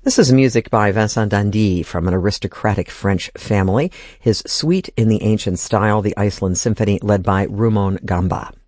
This is music by Vincent d'Indy from an aristocratic French family. His Suite in the Ancient Style, the Iceland Symphony, led by Rumon Gamba.